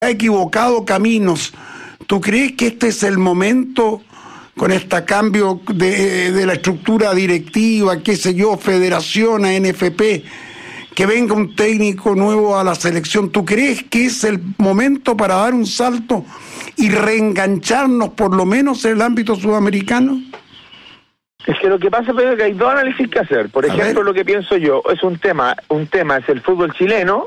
ha equivocado caminos. ¿Tú crees que este es el momento, con este cambio de la estructura directiva, qué sé yo, federación a NFP, que venga un técnico nuevo a la selección? ¿Tú crees que es el momento para dar un salto y reengancharnos por lo menos en el ámbito sudamericano? Es que lo que pasa, Pedro, es que hay dos análisis que hacer. Por ejemplo, lo que pienso yo, es un tema es el fútbol chileno,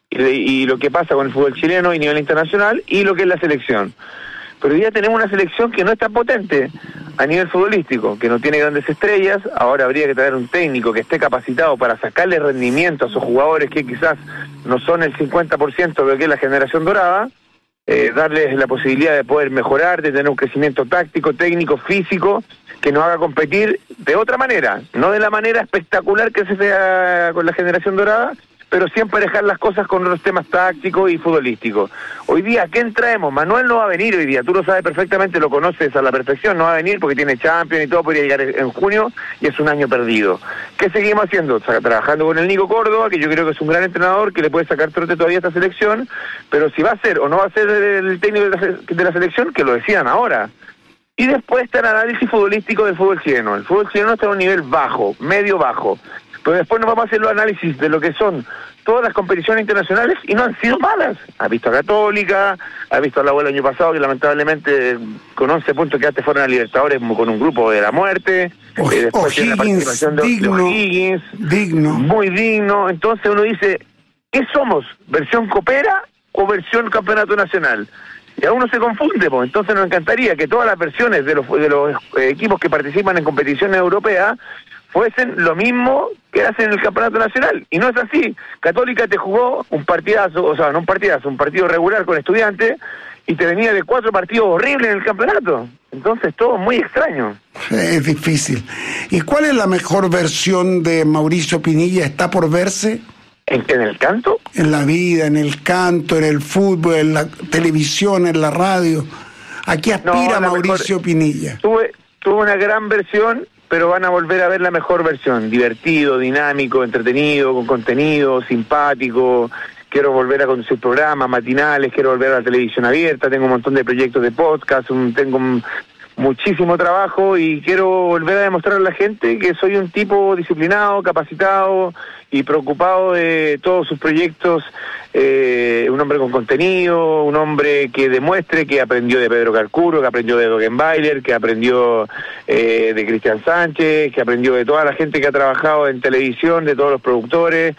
y lo que pasa con el fútbol chileno y nivel internacional, y lo que es la selección. Pero hoy día tenemos una selección que no es tan potente a nivel futbolístico, que no tiene grandes estrellas. Ahora habría que traer un técnico que esté capacitado para sacarle rendimiento a esos jugadores que quizás no son el 50% de lo que es la generación dorada, darles la posibilidad de poder mejorar, de tener un crecimiento táctico, técnico, físico, que nos haga competir de otra manera, no de la manera espectacular que se hacía con la generación dorada, pero siempre dejar las cosas con los temas tácticos y futbolísticos. Hoy día, ¿quién traemos? Manuel no va a venir hoy día, tú lo sabes perfectamente, lo conoces a la perfección, no va a venir porque tiene Champions y todo, podría llegar en junio y es un año perdido. ¿Qué seguimos haciendo? Trabajando con el Nico Córdoba, que yo creo que es un gran entrenador, que le puede sacar trote todavía a esta selección, pero si va a ser o no va a ser el técnico de la selección, que lo decían ahora. Y después está el análisis futbolístico del fútbol chileno. El fútbol chileno está a un nivel bajo, medio bajo. Pero después nos vamos a hacer los análisis de lo que son todas las competiciones internacionales y no han sido malas. Has visto a Católica, has visto a la U el año pasado que lamentablemente con 11 puntos que antes fueron a Libertadores con un grupo de la muerte. Después tiene la participación de O'Higgins, digno. Muy digno. Entonces uno dice, ¿qué somos? ¿Versión Copera o versión Campeonato Nacional? Y a uno se confunde, pues. Entonces nos encantaría que todas las versiones de los equipos que participan en competiciones europeas fuesen lo mismo que hacen en el Campeonato Nacional. Y no es así. Católica te jugó un partidazo, o sea, no un partidazo, un partido regular con Estudiantes, y te venía de 4 partidos horribles en el campeonato. Entonces todo muy extraño. Es difícil. ¿Y cuál es la mejor versión de Mauricio Pinilla? ¿Está por verse? ¿En el canto? En la vida, en el canto, en el fútbol, en la televisión, en la radio. ¿A qué aspira Mauricio Pinilla? Tuve una gran versión, pero van a volver a ver la mejor versión. Divertido, dinámico, entretenido, con contenido, simpático. Quiero volver a conducir programas matinales, quiero volver a la televisión abierta, tengo un montón de proyectos de podcast, tengo muchísimo trabajo y quiero volver a demostrar a la gente que soy un tipo disciplinado, capacitado y preocupado de todos sus proyectos, un hombre con contenido, un hombre que demuestre que aprendió de Pedro Carcuro, que aprendió de Dogenbailer, que aprendió de Cristian Sánchez, que aprendió de toda la gente que ha trabajado en televisión, de todos los productores.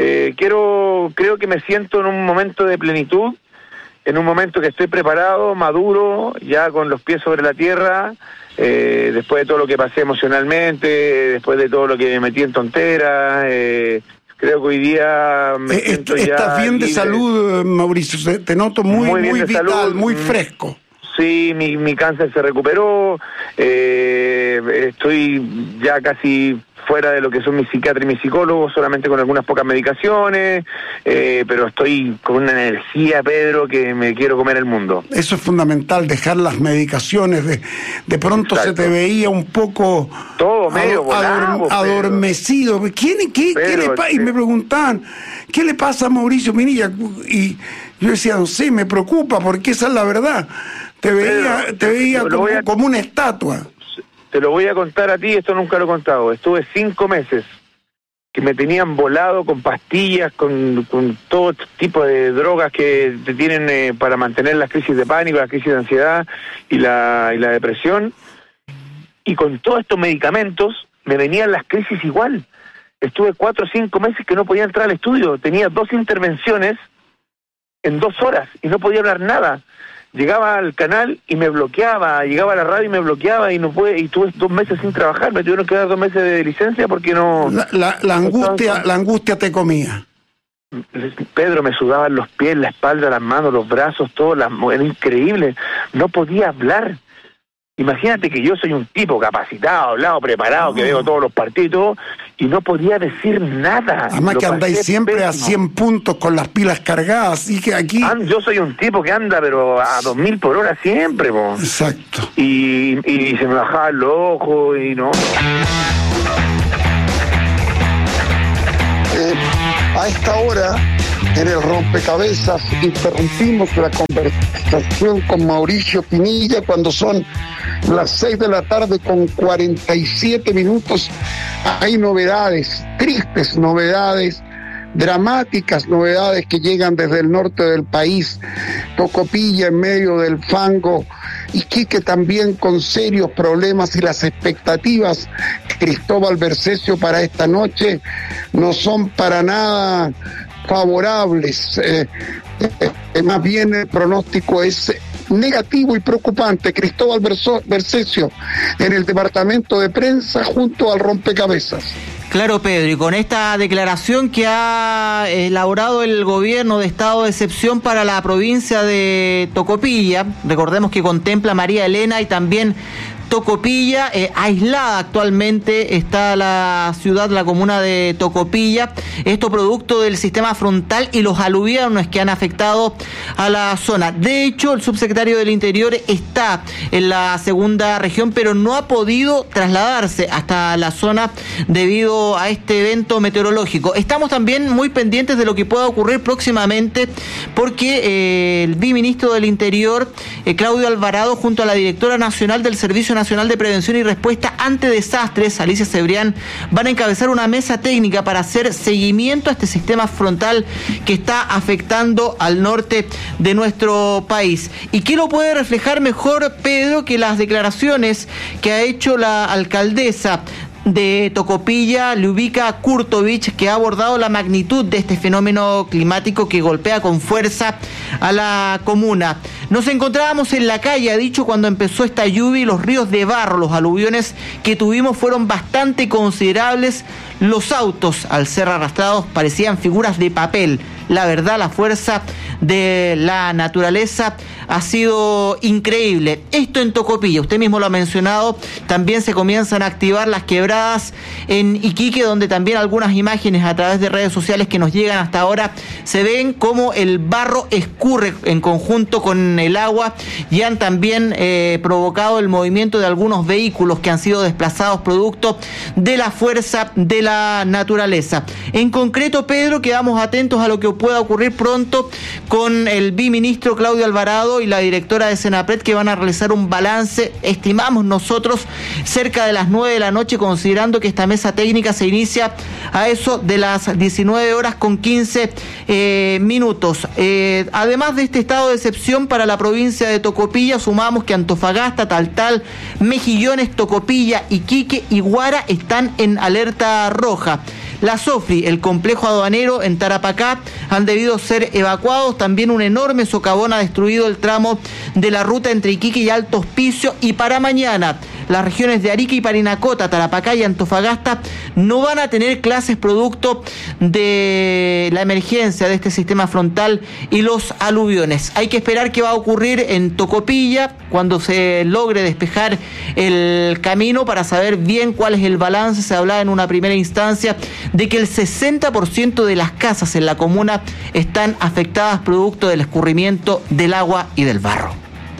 Creo que me siento en un momento de plenitud, en un momento que estoy preparado, maduro, ya con los pies sobre la tierra, después de todo lo que pasé emocionalmente, después de todo lo que me metí en tonteras, creo que hoy día me siento ya ¿Estás bien libre de salud, Mauricio? Te noto muy vital, salud, muy fresco. Sí, mi cáncer se recuperó, estoy ya casi fuera de lo que son mis psiquiatras y mis psicólogos, solamente con algunas pocas medicaciones, pero estoy con una energía, Pedro, que me quiero comer el mundo. Eso es fundamental, dejar las medicaciones. De pronto Exacto. Se te veía un poco todo medio adormecido. ¿Qué le pasa? Y me preguntaban, ¿qué le pasa a Mauricio Pinilla? Y yo decía, no sé, me preocupa, porque esa es la verdad. Te veía como una estatua. Te lo voy a contar a ti, esto nunca lo he contado. Estuve 5 meses que me tenían volado con pastillas, con todo tipo de drogas que te tienen para mantener las crisis de pánico, las crisis de ansiedad y la depresión. Y con todos estos medicamentos me venían las crisis igual. Estuve 4 o 5 meses que no podía entrar al estudio. Tenía 2 intervenciones en 2 horas y no podía hablar nada. Llegaba al canal y me bloqueaba, llegaba a la radio y me bloqueaba y y tuve 2 meses sin trabajar, me tuvieron que dar 2 meses de licencia porque no... La angustia te comía. Pedro, me sudaban los pies, la espalda, las manos, los brazos, todo, era increíble, no podía hablar. Imagínate que yo soy un tipo capacitado, hablado, preparado, que veo todos los partidos y no podía decir nada. Además que andáis siempre a 100 puntos con las pilas cargadas, así que aquí... Yo soy un tipo que anda pero a 2000 por hora siempre, po. Exacto. Y se me bajaban los ojos y no... A esta hora en el rompecabezas. Interrumpimos la conversación con Mauricio Pinilla cuando son las 6 de la tarde con 47 minutos. Hay novedades, tristes novedades, dramáticas novedades que llegan desde el norte del país. Tocopilla en medio del fango, Iquique también con serios problemas, y las expectativas, Cristóbal Bercesio, para esta noche no son para nada favorables. Más bien el pronóstico es negativo y preocupante. Cristóbal Bercesio en el departamento de prensa junto al rompecabezas. Claro, Pedro, y con esta declaración que ha elaborado el gobierno de estado de excepción para la provincia de Tocopilla, recordemos que contempla María Elena y también Tocopilla, aislada actualmente está la ciudad, la comuna de Tocopilla, esto producto del sistema frontal y los aluviones que han afectado a la zona. De hecho, el subsecretario del Interior está en la segunda región, pero no ha podido trasladarse hasta la zona debido a este evento meteorológico. Estamos también muy pendientes de lo que pueda ocurrir próximamente, porque el viceministro del Interior, Claudio Alvarado, junto a la directora nacional del Servicio Nacional de Prevención y Respuesta ante Desastres, Alicia Cebrián, van a encabezar una mesa técnica para hacer seguimiento a este sistema frontal que está afectando al norte de nuestro país. ¿Y qué lo puede reflejar mejor, Pedro, que las declaraciones que ha hecho la alcaldesa de Tocopilla, Ljubika Kurtovic, que ha abordado la magnitud de este fenómeno climático que golpea con fuerza a la comuna? Nos encontrábamos en la calle, ha dicho, cuando empezó esta lluvia, y los ríos de barro, los aluviones que tuvimos fueron bastante considerables. Los autos, al ser arrastrados, parecían figuras de papel. La verdad, la fuerza de la naturaleza ha sido increíble. Esto en Tocopilla, usted mismo lo ha mencionado, también se comienzan a activar las quebradas en Iquique, donde también algunas imágenes a través de redes sociales que nos llegan hasta ahora se ven como el barro escurre en conjunto con el agua, y han también provocado el movimiento de algunos vehículos que han sido desplazados producto de la fuerza de la naturaleza. En concreto, Pedro, quedamos atentos a lo que pueda ocurrir pronto con el viceministro Claudio Alvarado y la directora de Senapred, que van a realizar un balance, estimamos nosotros, cerca de las 9 de la noche, considerando que esta mesa técnica se inicia a eso de las 19 horas con 15 minutos. Además de este estado de excepción para la provincia de Tocopilla, sumamos que Antofagasta, Taltal, Mejillones, Tocopilla, Iquique y Huara están en alerta roja. La Sofri, el complejo aduanero en Tarapacá, han debido ser evacuados. También un enorme socavón ha destruido el tramo de la ruta entre Iquique y Alto Hospicio. Y para mañana, las regiones de Arica y Parinacota, Tarapacá y Antofagasta no van a tener clases producto de la emergencia de este sistema frontal y los aluviones. Hay que esperar qué va a ocurrir en Tocopilla cuando se logre despejar el camino para saber bien cuál es el balance. Se hablaba en una primera instancia de que el 60% de las casas en la comuna están afectadas producto del escurrimiento del agua y del barro.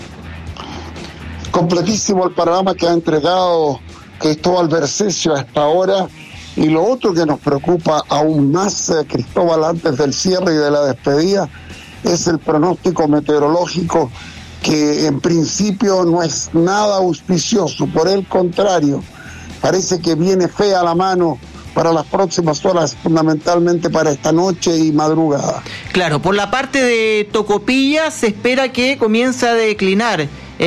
Completísimo el panorama que ha entregado Cristóbal Bercesio hasta ahora. Y lo otro que nos preocupa aún más, Cristóbal, antes del cierre y de la despedida, es el pronóstico meteorológico, que en principio no es nada auspicioso. Por el contrario, parece que viene fea la mano para las próximas horas, fundamentalmente para esta noche y madrugada. Claro, por la parte de Tocopilla se espera que comience a declinar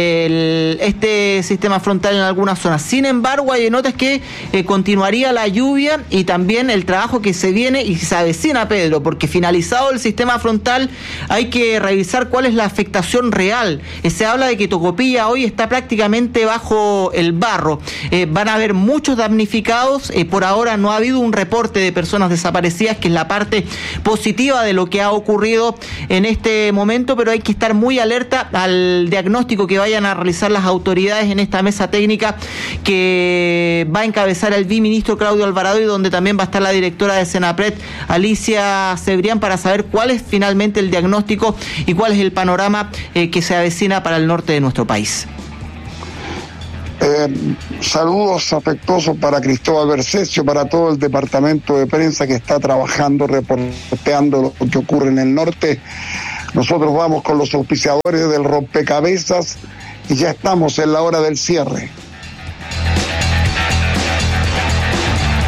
este sistema frontal en algunas zonas. Sin embargo, hay notas que continuaría la lluvia y también el trabajo que se viene y se avecina, Pedro, porque finalizado el sistema frontal hay que revisar cuál es la afectación real. Se habla de que Tocopilla hoy está prácticamente bajo el barro. Van a haber muchos damnificados. Por ahora no ha habido un reporte de personas desaparecidas, que es la parte positiva de lo que ha ocurrido en este momento, pero hay que estar muy alerta al diagnóstico que vayan a realizar las autoridades en esta mesa técnica que va a encabezar el viceministro Claudio Alvarado, y donde también va a estar la directora de Senapred, Alicia Cebrián, para saber cuál es finalmente el diagnóstico y cuál es el panorama que se avecina para el norte de nuestro país. Saludos afectuosos para Cristóbal Bercesio, para todo el departamento de prensa que está trabajando, reporteando lo que ocurre en el norte. Nosotros vamos con los auspiciadores del rompecabezas y ya estamos en la hora del cierre.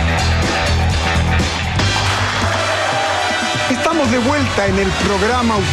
Estamos de vuelta en el programa